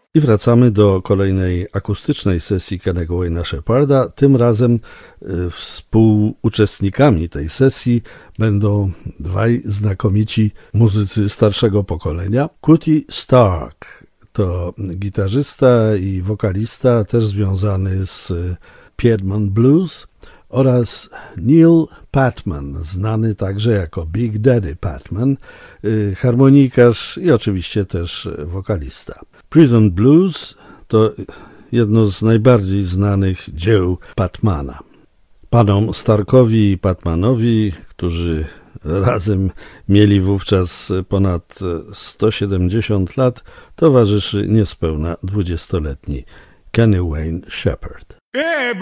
I wracamy do kolejnej akustycznej sesji Kennego Wayne'a Shepharda. Tym razem współuczestnikami tej sesji będą dwaj znakomici muzycy starszego pokolenia. Cootie Stark to gitarzysta i wokalista, też związany z Piedmont Blues, oraz Neil Patman, znany także jako Big Daddy Patman, harmonikarz i oczywiście też wokalista. Prison Blues to jedno z najbardziej znanych dzieł Patmana. Panom Starkowi i Patmanowi, którzy razem mieli wówczas ponad 170 lat, towarzyszy niespełna 20-letni Kenny Wayne Shepherd.